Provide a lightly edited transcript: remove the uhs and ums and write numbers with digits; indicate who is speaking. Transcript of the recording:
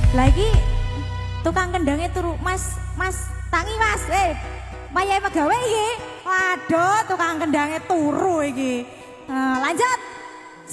Speaker 1: Lagi tukang kendangnya turu, Mas, tangi Mas. Wayahe pegawe iki. Waduh, tukang kendangnya turu iki. Lanjut.